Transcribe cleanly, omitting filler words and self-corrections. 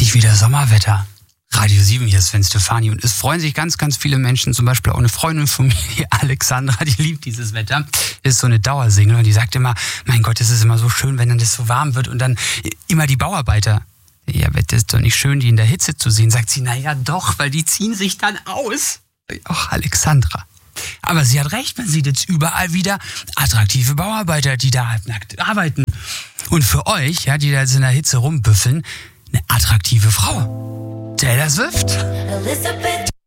endlich wieder Sommerwetter. Radio 7, hier ist Sven Stefani und es freuen sich ganz, ganz viele Menschen, zum Beispiel auch eine Freundin von mir, Alexandra, die liebt dieses Wetter, ist so eine Dauersingle und die sagt immer, mein Gott, es ist immer so schön, wenn dann das so warm wird und dann immer die Bauarbeiter. Ja, das ist doch nicht schön, die in der Hitze zu sehen, sagt sie, naja doch, weil die ziehen sich dann aus. Ach, Alexandra. Aber sie hat recht, man sieht jetzt überall wieder attraktive Bauarbeiter, die da halbnackt arbeiten. Und für euch, ja, die da jetzt in der Hitze rumbüffeln, eine attraktive Frau. Taylor Swift.